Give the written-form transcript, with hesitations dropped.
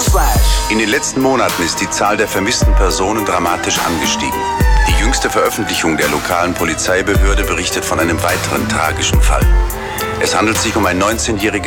Newsflash! In den letzten Monaten ist die Zahl der vermissten Personen dramatisch angestiegen. Die jüngste Veröffentlichung der lokalen Polizeibehörde berichtet von einem weiteren tragischen Fall. Es handelt sich um ein 19-jähriges